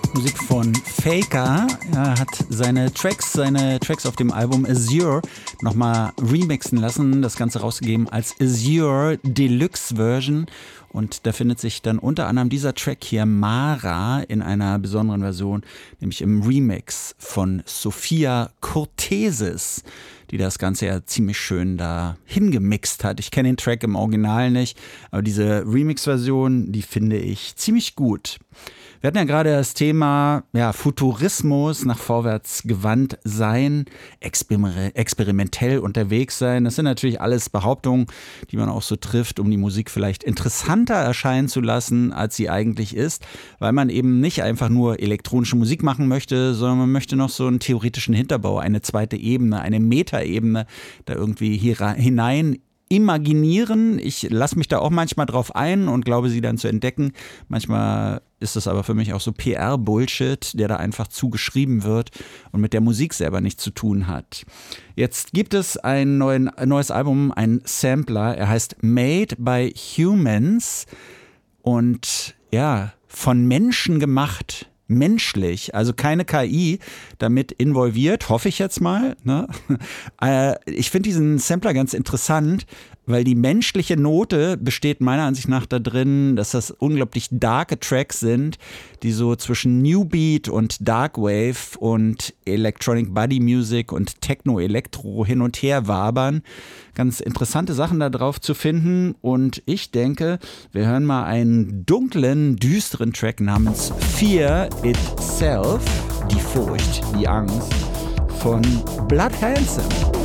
Musik von Faker. Er hat seine Tracks auf dem Album Azure nochmal remixen lassen, das Ganze rausgegeben als Azure Deluxe Version. Und da findet sich dann unter anderem dieser Track hier, Mara, in einer besonderen Version, nämlich im Remix von Sophia Cortesis, die das Ganze ja ziemlich schön da hingemixt hat. Ich kenne den Track im Original nicht, aber diese Remix-Version, die finde ich ziemlich gut. Wir hatten ja gerade das Thema Futurismus, nach vorwärts gewandt sein, experimentell unterwegs sein. Das sind natürlich alles Behauptungen, die man auch so trifft, um die Musik vielleicht interessanter erscheinen zu lassen, als sie eigentlich ist, weil man eben nicht einfach nur elektronische Musik machen möchte, sondern man möchte noch so einen theoretischen Hinterbau, eine zweite Ebene, eine Metaebene da irgendwie hier hinein imaginieren. Ich lasse mich da auch manchmal drauf ein und glaube, sie dann zu entdecken. Manchmal ist das aber für mich auch so PR-Bullshit, der da einfach zugeschrieben wird und mit der Musik selber nichts zu tun hat. Jetzt gibt es ein neues Album, ein Sampler. Er heißt Made by Humans und von Menschen gemacht. Menschlich, also keine KI damit involviert, hoffe ich jetzt mal. Ne? Ich finde diesen Sampler ganz interessant, weil die menschliche Note besteht meiner Ansicht nach da drin, dass das unglaublich darke Tracks sind, die so zwischen New Beat und Dark Wave und Electronic Body Music und Techno-Elektro hin und her wabern. Ganz interessante Sachen da drauf zu finden und ich denke, wir hören mal einen dunklen, düsteren Track namens Fear Itself, die Furcht, die Angst von Blood Handsome.